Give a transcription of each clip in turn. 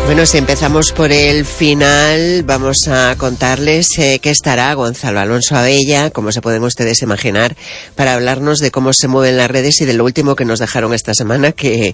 Bueno, si empezamos por el final, vamos a contarles que estará Gonzalo Alonso Abella, como se pueden ustedes imaginar, para hablarnos de cómo se mueven las redes y de lo último que nos dejaron esta semana, que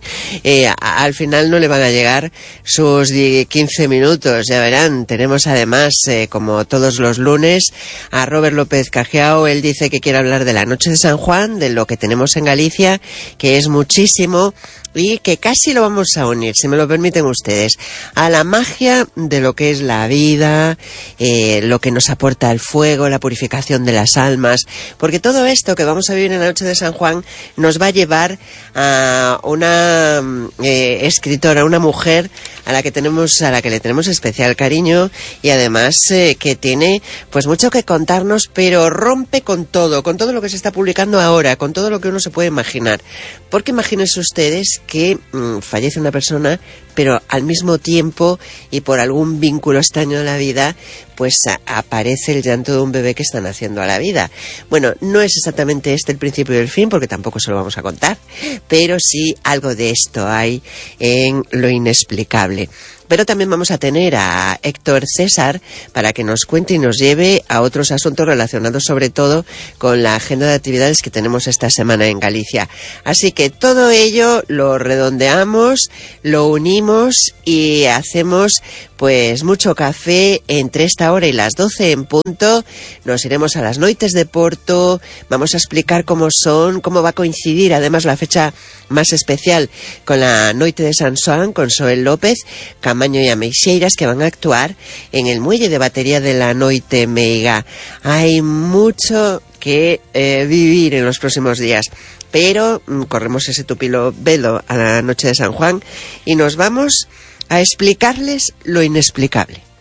al final no le van a llegar sus 15 minutos, ya verán. Tenemos además, como todos los lunes, a Robert López Cajiao. Él dice que quiere hablar de la noche de San Juan, de lo que tenemos en Galicia, que es muchísimo, y que casi lo vamos a unir, si me lo permiten ustedes, a la magia de lo que es la vida, lo que nos aporta el fuego, la purificación de las almas, porque todo esto que vamos a vivir en la noche de San Juan nos va a llevar a una escritora, una mujer a la que le tenemos especial cariño, y además que tiene pues mucho que contarnos, pero rompe con todo lo que se está publicando ahora, con todo lo que uno se puede imaginar. Porque imagínense ustedes que fallece una persona, pero al mismo tiempo y por algún vínculo extraño de la vida, pues aparece el llanto de un bebé que está naciendo a la vida. Bueno, no es exactamente este el principio y el fin, porque tampoco se lo vamos a contar, pero sí algo de esto hay en Lo Inexplicable. Pero también vamos a tener a Héctor César para que nos cuente y nos lleve a otros asuntos relacionados sobre todo con la agenda de actividades que tenemos esta semana en Galicia. Así que todo ello lo redondeamos, lo unimos y hacemos pues mucho café entre esta hora y las 12 en punto. Nos iremos a las Noites de Porto, vamos a explicar cómo va a coincidir además la fecha más especial con la Noite de San Xoán, con Xoel López, Camaño y Ameixeiras, que van a actuar en el muelle de batería de la Noite Meiga. Hay mucho que vivir en los próximos días, pero corremos ese tupilo velo a la noche de San Juan y nos vamos a explicarles lo inexplicable.